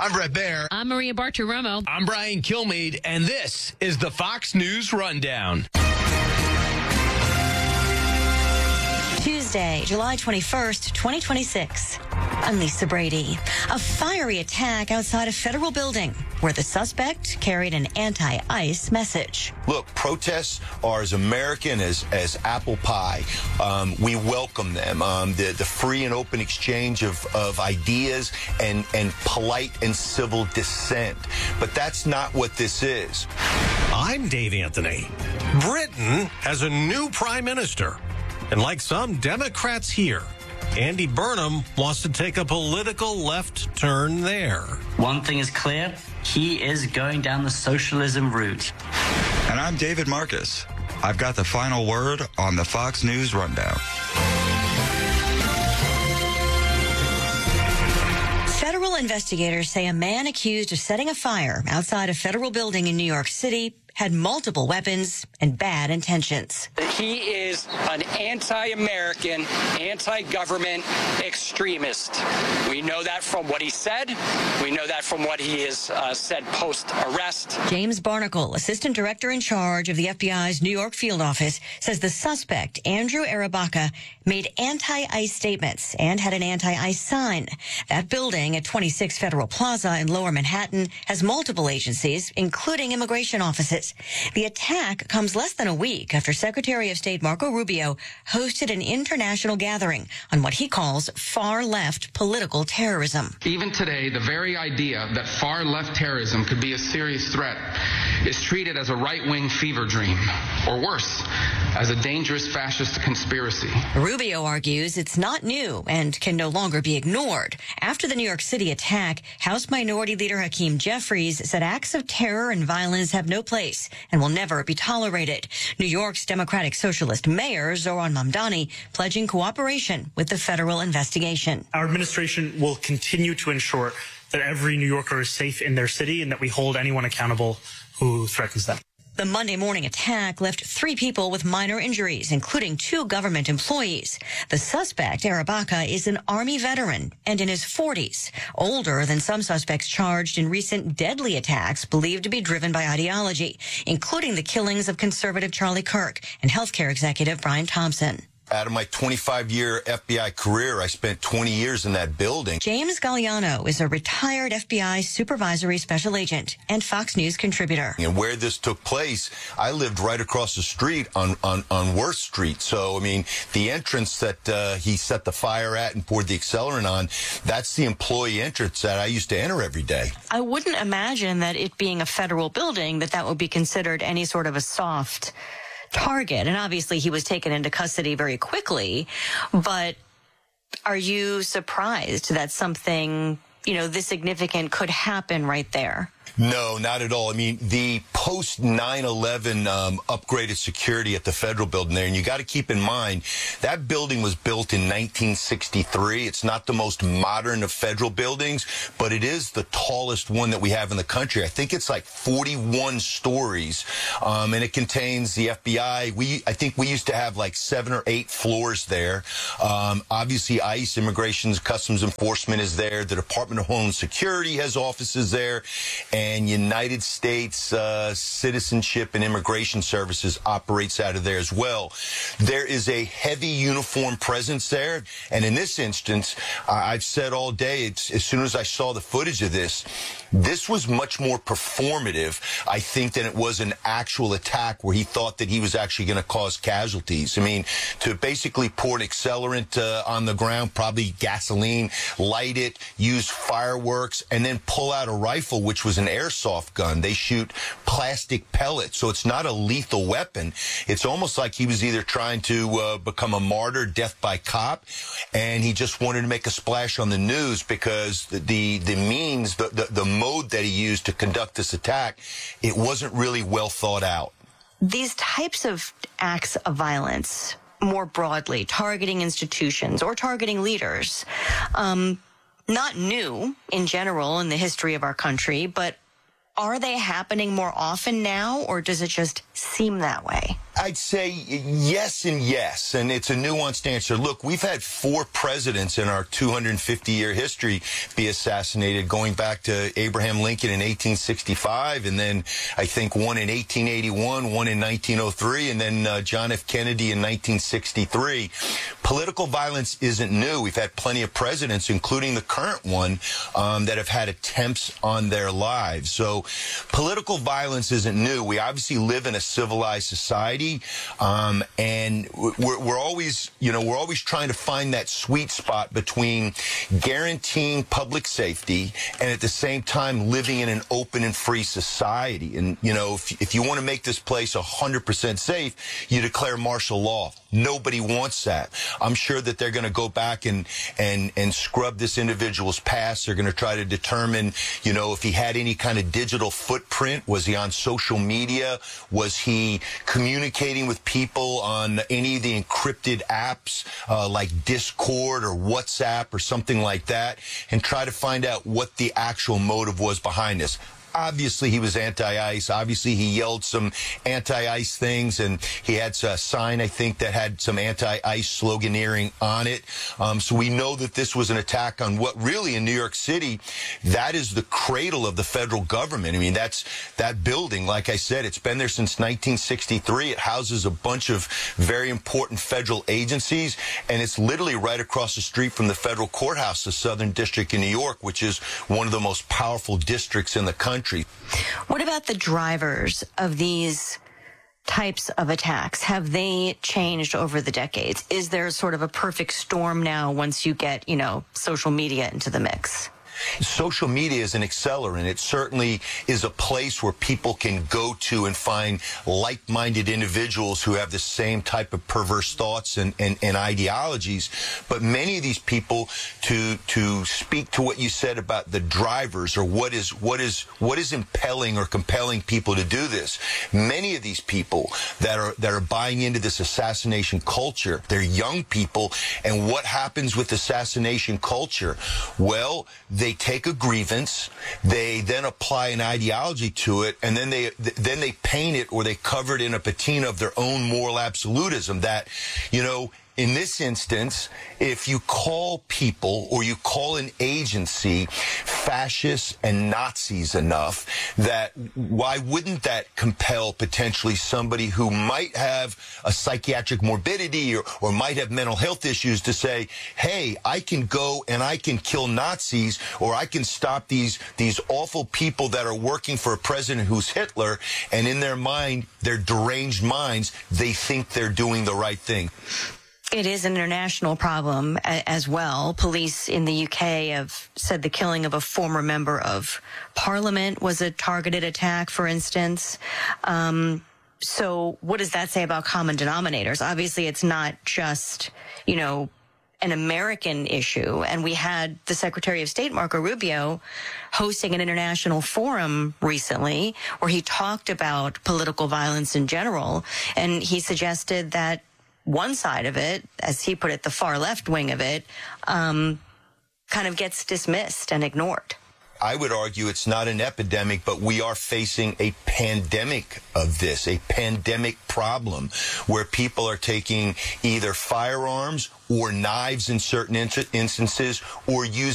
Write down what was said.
I'm Brett Baer. I'm Maria Bartiromo. I'm Brian Kilmeade, and this is the Fox News Rundown. Tuesday, July 21st, 2026. I'm Lisa Brady. A fiery attack outside a federal building where the suspect carried an anti-ICE message. Look, protests are as American as apple pie. We welcome them. The free and open exchange of ideas and polite and civil dissent. But that's not what this is. I'm Dave Anthony. Britain has a new prime minister. And like some Democrats here, Andy Burnham wants to take a political left turn there. One thing is clear, he is going down the socialism route. And I'm David Marcus. I've got the final word on the Fox News Rundown. Federal investigators say a man accused of setting a fire outside a federal building in New York City had multiple weapons and bad intentions. He is an anti-American, anti-government extremist. We know that from what he said. We know that from what he has said post-arrest. James Barnacle, assistant director in charge of the FBI's New York field office, says the suspect, Andrew Arabaka, made anti-ICE statements and had an anti-ICE sign. That building at 26 Federal Plaza in Lower Manhattan has multiple agencies, including immigration offices. The attack comes less than a week after Secretary of State Marco Rubio hosted an international gathering on what he calls far-left political terrorism. Even today, the very idea that far-left terrorism could be a serious threat is treated as a right-wing fever dream, or worse, as a dangerous fascist conspiracy. Rubio argues it's not new and can no longer be ignored. After the New York City attack, House Minority Leader Hakeem Jeffries said acts of terror and violence have no place and will never be tolerated. New York's Democratic Socialist Mayor Zohran Mamdani pledging cooperation with the federal investigation. Our administration will continue to ensure that every New Yorker is safe in their city and that we hold anyone accountable who threatens them. The Monday morning attack left 3 people with minor injuries, including 2 government employees. The suspect, Arabaka, is an Army veteran and in his 40s, older than some suspects charged in recent deadly attacks believed to be driven by ideology, including the killings of conservative Charlie Kirk and healthcare executive Brian Thompson. Out of my 25-year FBI career, I spent 20 years in that building. James Galliano is a retired FBI supervisory special agent and Fox News contributor. And where this took place, I lived right across the street on Worth Street. So, I mean, the entrance that he set the fire at and poured the accelerant on, that's the employee entrance that I used to enter every day. I wouldn't imagine that it being a federal building, that would be considered any sort of a soft target. And obviously he was taken into custody very quickly. But are you surprised that something, this significant could happen right there? No, not at all. I mean, the post 9/11 upgraded security at the federal building there, and you got to keep in mind that building was built in 1963. It's not the most modern of federal buildings, but it is the tallest one that we have in the country. I think it's like 41 stories, and it contains the FBI. I think we used to have like 7 or 8 floors there. Obviously, ICE, Immigration Customs Enforcement is there. The Department of Homeland Security has offices there. And United States Citizenship and Immigration Services operates out of there as well. There is a heavy uniform presence there. And in this instance, I've said all day, as soon as I saw the footage of this was much more performative, I think, than it was an actual attack where he thought that he was actually going to cause casualties. I mean, to basically pour an accelerant on the ground, probably gasoline, light it, use fireworks, and then pull out a rifle, which was an airsoft gun. They shoot plastic pellets, so it's not a lethal weapon. It's almost like he was either trying to become a martyr, death by cop, and he just wanted to make a splash on the news because the means, the mode that he used to conduct this attack, it wasn't really well thought out. These types of acts of violence, more broadly, targeting institutions or targeting leaders, not new in general in the history of our country, but are they happening more often now, or does it just seem that way? I'd say yes and yes, and it's a nuanced answer. Look, we've had 4 presidents in our 250-year history be assassinated, going back to Abraham Lincoln in 1865, and then I think one in 1881, one in 1903, and then John F. Kennedy in 1963. Political violence isn't new. We've had plenty of presidents, including the current one, that have had attempts on their lives. So political violence isn't new. We obviously live in a civilized society. And we're always trying to find that sweet spot between guaranteeing public safety and at the same time living in an open and free society. And, if you want to make this place 100% safe, you declare martial law. Nobody wants that. I'm sure that they're going to go back and scrub this individual's past. They're going to try to determine, if he had any kind of digital footprint. Was he on social media? Was he communicating with people on any of the encrypted apps like Discord or WhatsApp or something like that, and try to find out what the actual motive was behind this. Obviously, he was anti-ICE. Obviously, he yelled some anti-ICE things, and he had a sign, I think, that had some anti-ICE sloganeering on it. So we know that this was an attack on what really in New York City, that is the cradle of the federal government. I mean, that's that building. Like I said, it's been there since 1963. It houses a bunch of very important federal agencies, and it's literally right across the street from the federal courthouse, the Southern District in New York, which is one of the most powerful districts in the country. What about the drivers of these types of attacks? Have they changed over the decades? Is there sort of a perfect storm now once you get, social media into the mix? Social media is an accelerant. It certainly is a place where people can go to and find like-minded individuals who have the same type of perverse thoughts and ideologies. But many of these people, to speak to what you said about the drivers, or what is impelling or compelling people to do this, many of these people that are buying into this assassination culture, they're young people. And what happens with assassination culture? Well, they take a grievance, they then apply an ideology to it, and then they paint it or they cover it in a patina of their own moral absolutism that, in this instance, if you call people or you call an agency fascists and Nazis enough, that why wouldn't that compel potentially somebody who might have a psychiatric morbidity or might have mental health issues to say, hey, I can go and I can kill Nazis, or I can stop these awful people that are working for a president who's Hitler, and in their mind, their deranged minds, they think they're doing the right thing. It is an international problem as well. Police in the UK have said the killing of a former member of parliament was a targeted attack, for instance. So what does that say about common denominators? Obviously, it's not just, an American issue. And we had the Secretary of State, Marco Rubio, hosting an international forum recently where he talked about political violence in general. And he suggested that one side of it, as he put it, the far left wing of it, kind of gets dismissed and ignored. I would argue it's not an epidemic, but we are facing a pandemic of this, a pandemic problem where people are taking either firearms or knives in certain instances, or using